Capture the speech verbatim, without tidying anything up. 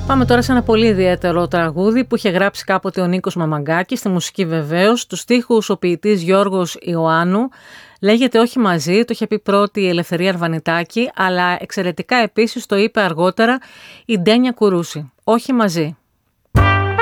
Πάμε τώρα σε ένα πολύ ιδιαίτερο τραγούδι που είχε γράψει κάποτε ο Νίκος Μαμαγκάκης, στη μουσική βεβαίως, τους στίχους ο ποιητής Γιώργος Ιωάννου. Λέγεται «Όχι μαζί», το είχε πει πρώτη η Ελευθερία Αρβανιτάκη, αλλά εξαιρετικά επίσης το είπε αργότερα η Ντένια Κουρούση. «Όχι μαζί».